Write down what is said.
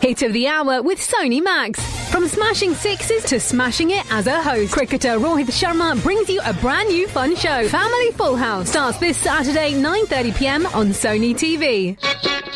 Hit of the hour with Sony Max. From smashing sixes to smashing it as a host, cricketer Rohit Sharma brings you a brand new fun show. Family Full House starts this Saturday 9:30 p.m. on Sony TV.